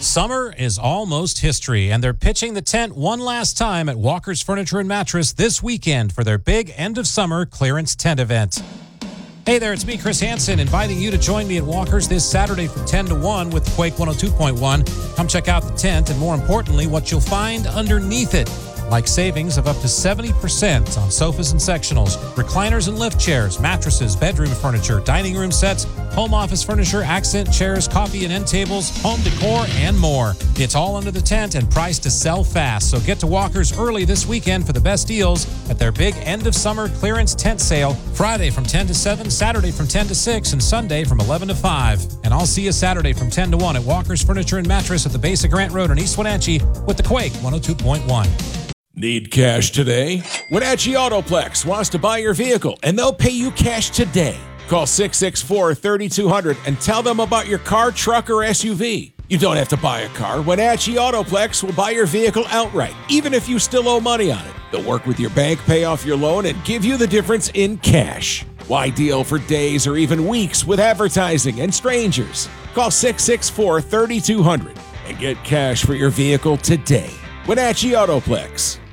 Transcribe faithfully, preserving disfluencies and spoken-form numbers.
Summer is almost history, and they're pitching the tent one last time at Walker's Furniture and Mattress this weekend for their big end-of-summer clearance tent event. Hey there, it's me, Chris Hansen, inviting you to join me at Walker's this Saturday from ten to one with Quake one oh two point one. Come check out the tent and, more importantly, what you'll find underneath it. Like savings of up to seventy percent on sofas and sectionals, recliners and lift chairs, mattresses, bedroom furniture, dining room sets, home office furniture, accent chairs, coffee and end tables, home decor, and more. It's all under the tent and priced to sell fast. So get to Walker's early this weekend for the best deals at their big end-of-summer clearance tent sale, Friday from ten to seven, Saturday from ten to six, and Sunday from eleven to five. And I'll see you Saturday from ten to one at Walker's Furniture and Mattress at the base of Grant Road in East Wenatchee with the Quake one oh two point one. Need cash today? Wenatchee Autoplex wants to buy your vehicle, and they'll pay you cash today. Call six six four, three two zero zero and tell them about your car, truck, or S U V. You don't have to buy a car. Wenatchee Autoplex will buy your vehicle outright, even if you still owe money on it. They'll work with your bank, pay off your loan, and give you the difference in cash. Why deal for days or even weeks with advertising and strangers? Call six six four, three two zero zero and get cash for your vehicle today. Wenatchee Autoplex.